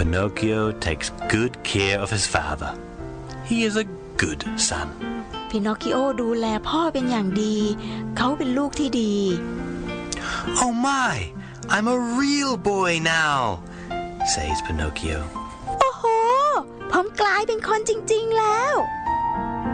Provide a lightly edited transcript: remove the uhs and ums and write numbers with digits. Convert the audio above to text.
Pinocchio takes good care of his father. He is a good son. พินอคคิโอดูแลพ่อเป็นอย่างดีเขาเป็นลูกที่ดี Oh my, I'm a real boy now, says Pinocchio. โอ้โหผมกลายเป็นคนจริงๆแล้ว